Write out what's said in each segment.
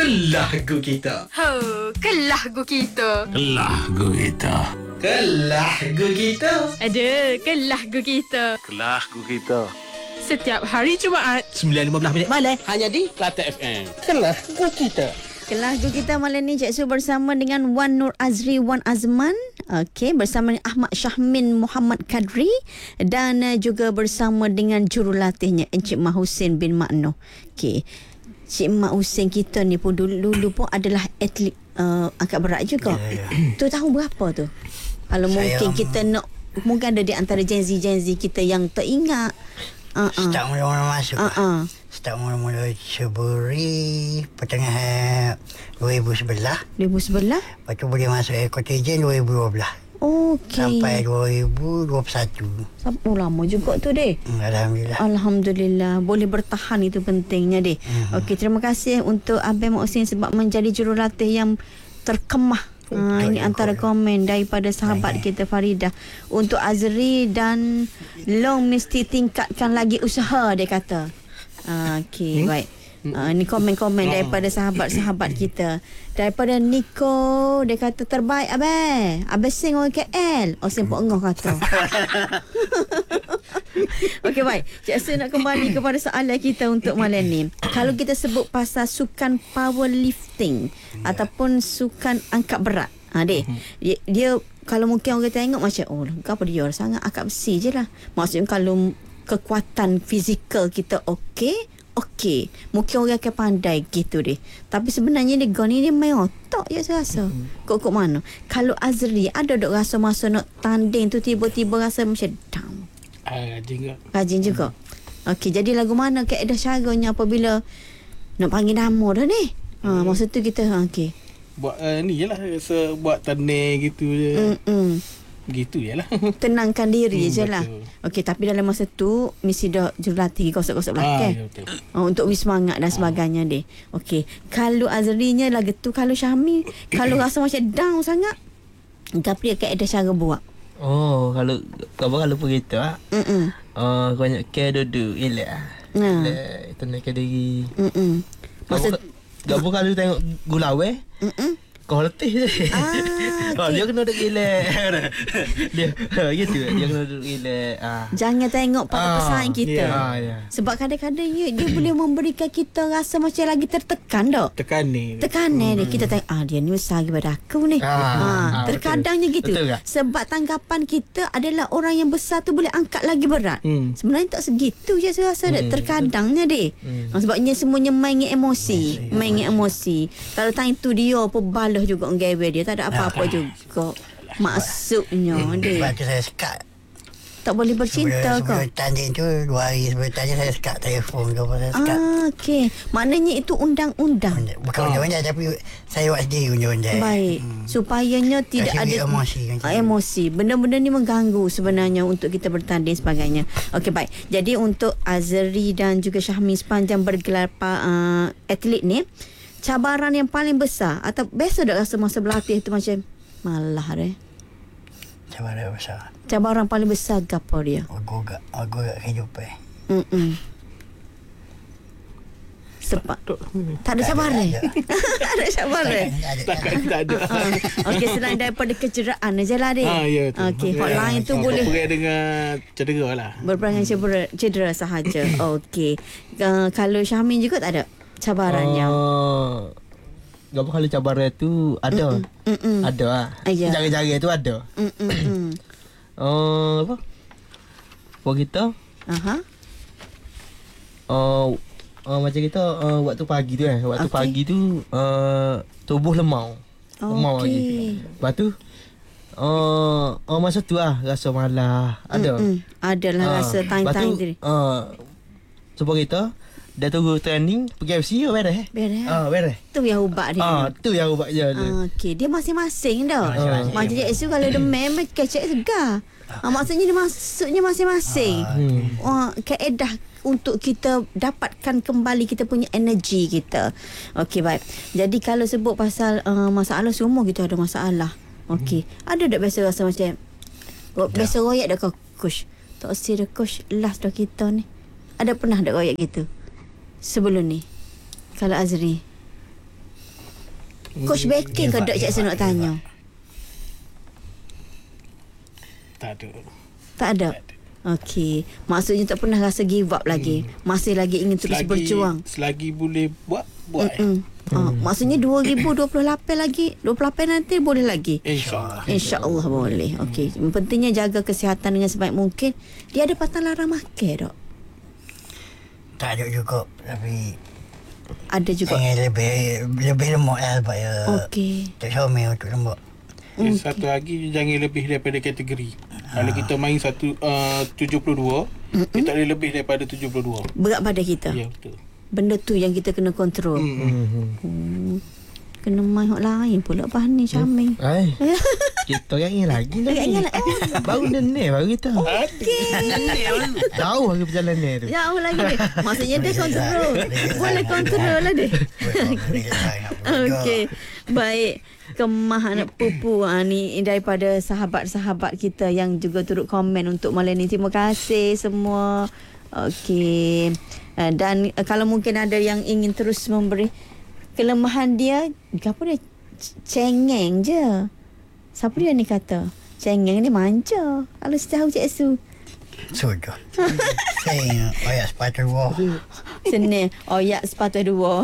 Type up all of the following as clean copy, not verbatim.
Kelah kita. Kelah gu kita. Kelah gu kita. Kelah kita. Ada, kelah gu kita. Kelah gu kita. Setiap hari Jumaat 9.15 malam. Hanya di Kelate FM. Kelah kita. Kelas kita malam ni Cik Su bersama dengan Wan Nur Azri Wan Azman. Okey, bersama dengan Ahmad Syahmin Muhammad Kadri dan juga bersama dengan jurulatihnya Encik Mak Husin bin Makno. Okey. Cik Mak Husin kita ni pun dulu pun adalah atlet angkat berat juga. Tu tahun berapa tu? Kalau mungkin kita nak, mungkin ada di antara Gen Z kita yang teringat. Start mula-mula masuk Start mula-mula Februari pertengahan 2011. 2011? Lepas tu boleh masuk Ekotijen 2012. Okey. Sampai 2021. Oh, lama juga tu deh. Alhamdulillah. Alhamdulillah. Boleh bertahan, itu pentingnya deh. Okey, terima kasih untuk Abang Muhsin sebab menjadi jurulatih yang terkemah. Ini antara komen daripada sahabat kita Farida. Untuk Azri dan Long mesti tingkatkan lagi usaha, dia kata. Okey, baik. Ni komen-komen daripada sahabat-sahabat kita. Daripada Nico, dia kata terbaik abang. Abang sing orang KL. Sing Pok Engah kata. Okey, baik. Cik Su nak kembali kepada soalan kita untuk malam ni. Kalau kita sebut pasal sukan powerlifting ataupun sukan angkat berat, dia kalau mungkin orang tengok macam apa dia sangat angkat besi je lah. Maksudnya kalau kekuatan fizikal kita okey, mungkin orang akan pandai gitu deh. Tapi sebenarnya dia goni dia main otak je saya rasa. Kok mana? Kalau Azri ada dok rasa masa nak tanding tu tiba-tiba rasa macam down. Rajin juga. Okey, jadi lagu mana keadaan caranya apabila nak panggil nama dah ni? Masa tu kita okey. Buat ni je lah, buat tanding gitu je. Gitu je lah. Tenangkan diri je lah. Betul. Okey, tapi dalam masa tu mesti dah jurulatih gosok-gosok belakang. Ya, betul. Untuk beri semangat dan sebagainya deh. Okey, kalau Azrinya lagu tu, kalau Syahmi kalau rasa macam down sangat, tapi dia ada cara buat. Kalau begitu banyak care duduk elak. Tenangkan diri. Masa Gak kalau tengok gulawe, kau letih je. Dia kena duduk relax. Dia gitu. Dia kena duduk relax. Jangan tengok pada pesaing kita. Sebab kadang-kadang dia boleh memberikan kita rasa macam lagi tertekan dak. Tekanan dia. Kita tengok dia ni besar daripada aku ni. Terkadangnya gitu. Sebab tanggapan kita adalah orang yang besar tu boleh angkat lagi berat. Sebenarnya tak segitu je saya rasa. Terkadangnya deh. Sebabnya semuanya main dengan emosi. Kalau time tu dia pun balas juga nggawe dia, tak ada apa-apa juga. Maksudnya dia. Lepas tu saya sekat. Tak boleh bercinta ke? Sebelum tanding tu 2 hari sebelum tanding saya sekat telefon ke saya sekat. Okey. Maknanya itu undang-undang. Bukan undang-undang tapi saya buat sendiri undang-undang. Baik. Supayanya tidak ada emosi. Benda-benda ni mengganggu sebenarnya untuk kita bertanding sebagainya. Okey, baik. Jadi untuk Azri dan juga Syahmi sepanjang bergelar atlet ni, cabaran yang paling besar atau biasa dah rasa masa berlatih tu macam malah deh. Cabaran besar. Cabaran paling besar apa dia? Agak kehidupan. Sebab tak ada cabaran. Tak ada cabaran. Tak ada. Okey, selain daripada kecederaan je lah deh. Ya tu. Okey, hotline tu boleh berperang dengan cedera lah. Berperang dengan cedera sahaja. Okey. Kalau Syahmin juga tak ada cabarannya. Gak kalau cabaran tu ada. Ada lah. Jaga-jaga tu ada. Apa kita? Macam kita waktu pagi tu Waktu pagi tu tubuh lemau. Lemau lagi. Lepas tu masa tu rasa malah ada. Adalah rasa time-time diri. Sebab kita dah tunggu training pergi FC beres. Beres. Tu yang ubat dia. Tu yang ubat je. Okey, dia masing-masing dah. Macam dia isu kalau dia memang kecek segar. Maksudnya dia masing-masing. Kaedah untuk kita dapatkan kembali kita punya energi kita. Okey, baik. Jadi kalau sebut pasal masalah semua kita ada masalah. Okey. Ada tak biasa rasa macam biasa royak dah kau coach. Tak usah dah coach last dah kita ni. Ada pernah tak royak gitu? Sebelum ni. Kalau Azri Coach backing ke tak Cik Su nak tanya? Tak ada. Tak ada? Okey. Maksudnya tak pernah rasa give up lagi. Masih lagi ingin terus berjuang. Selagi boleh buat. Maksudnya 2028 lagi, 28 nanti boleh lagi. InsyaAllah. InsyaAllah boleh. Okey. Pentingnya jaga kesihatan dengan sebaik mungkin. Dia ada pantang larang makan tak? Tak ada cukup. Tapi Ada juga. ingin lebih lemak lah sebab ya. Okey. Tak suami untuk lemak. Satu lagi, jangan lebih daripada kategori. Kalau kita main 72, kita tak boleh lebih daripada 72. Berat badan kita. Ya, betul. Benda tu yang kita kena kontrol. Kena main hak lain pula pas ni Syamil. Ai. Kita yang ingin lagi lah. Ingat lah. Baru nenek baru kita. Okey. Jauh lagi perjalanan tu. Jauh lagi dia. Maksudnya dia kontrol. Boleh kontrol lah dia. Okey. Baik. Kemah anak pupu ni daripada sahabat-sahabat kita yang juga turut komen untuk malam ni. Terima kasih semua. Okey. Dan kalau mungkin ada yang ingin terus memberi kelemahan dia, apa dia? Cengeng je. Siapa dia ni kata? Cengeng ni manja. Kalau setahu Cik Su. Sudah. Saya oyak sepatu dua. Senang. Oyak sepatu dua.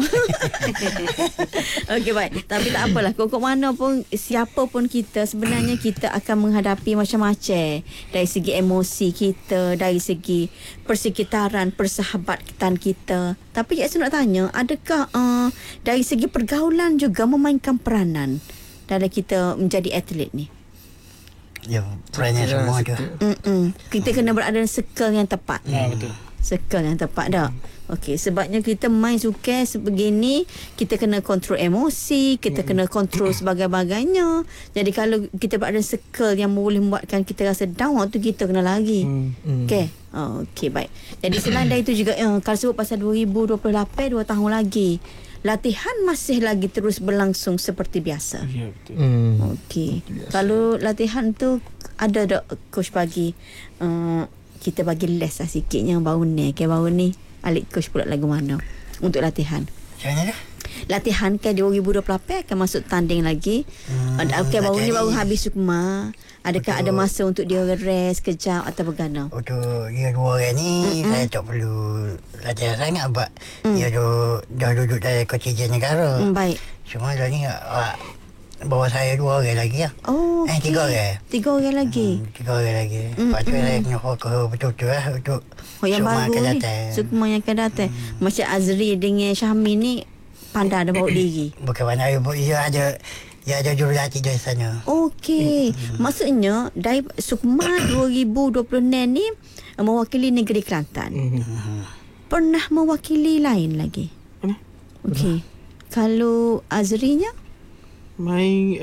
Okey, baik. Tapi tak apalah. Kok mana pun, siapa pun kita, sebenarnya kita akan menghadapi macam-macam. Dari segi emosi kita, dari segi persekitaran, persahabatan kita. Tapi Cik Su nak tanya, adakah dari segi pergaulan juga memainkan peranan dalam kita menjadi atlet ni? Ya, perannya semua ada. Kita kena berada dalam circle yang tepat. Ya, betul. Circle yang tepat dah. Okey, sebabnya kita main sukan sebegini, kita kena kontrol emosi, kita kena kontrol sebagainya. Jadi kalau kita berada dalam circle yang boleh membuatkan kita rasa down, waktu kita kena lari. Okey. Okey, baik. Jadi selain dari itu juga, kalau sebut pasal 2028, 2 tahun lagi, latihan masih lagi terus berlangsung seperti biasa. Ya, betul. Okey. Kalau latihan tu ada tak coach bagi kita bagi les lah sikitnya baru ni. Okay, baru ni alik coach pula lagu mana untuk latihan. Macam mana dah? Latihan ke 2028 akan masuk tanding lagi. Okey, baru ni baru habis sukma. Adakah ada masa untuk dia rest kejap atau bagaimana? Untuk dia 2 orang ni, saya tak perlu latihan sangat sebab dia dah duduk dalam kontijen negara. Baik. Cuma dah ni bawa saya 2 orang lagi lah. Oh, okey. 3 orang. 3 orang lagi. 3 orang lagi. Lepas tu saya kena fokus betul-betul lah untuk yang Sukma baru akan ni. datang. Sukma yang akan datang. Macam Azri dengan Syahmi ni pandai dah bawa diri. Bukan mana dia ada jurulatih dari sana. Okey. Maksudnya dari Sukma 2026 ni mewakili negeri Kelantan. Pernah mewakili lain lagi? Okey. Kalau Azrinya? Main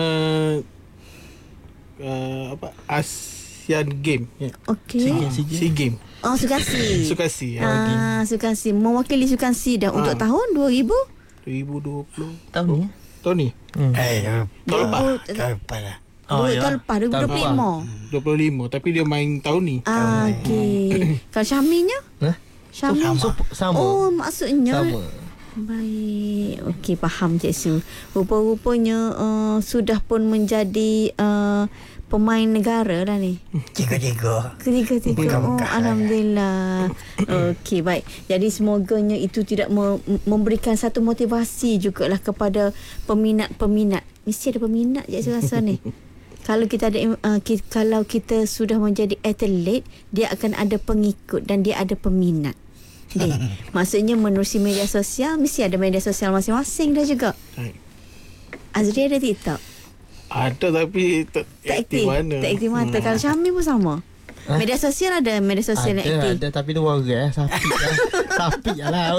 Asian Game. Okey. SEA Game. Oh, Sukasi. Sukasi. Sukasi. Mewakili Sukasi dah untuk tahun 2020. Tahun ni. Tahun ni? Tahun lepas lah. Tahun lepas 2025. 25. Tapi dia main tahun ni. Okey. Kalau Syaminya? Syami. Sama. Oh, maksudnya Sama. baik. Okey, faham Cik Su. Rupa-rupanya sudah pun menjadi pemain negara dah ni. Tiga-tiga. Ketiga. Oh, alhamdulillah. Okey, baik. Jadi semoganya itu tidak memberikan satu motivasi jugalah kepada peminat-peminat. Mesti ada peminat je saya rasa ni. Kalau kita ada kalau kita sudah menjadi atlet, dia akan ada pengikut dan dia ada peminat. Maksudnya menerusi media sosial, mesti ada media sosial masing-masing dah juga. Azri ada TikTok? Ada tapi tak aktif mana. Tak aktif mana. Kalau Syami pun sama. Media sosial ada media sosial yang aktif. Ada tapi 2 orang sapi lah.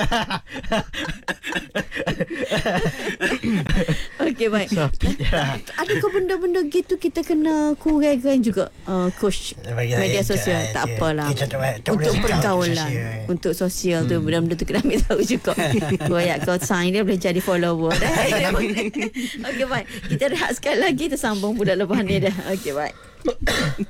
Okey, baik. Adakah benda-benda gitu kita kena kurangkan juga coach media sosial? Tak apalah. Untuk pergaulan, untuk sosial tu benda-benda tu kena ambil tahu juga. Goyak kau sign dia boleh jadi follower dah. Okey, baik. Kita rehat sekali lagi, kita sambung budak lepas ni dah. Okey, baik.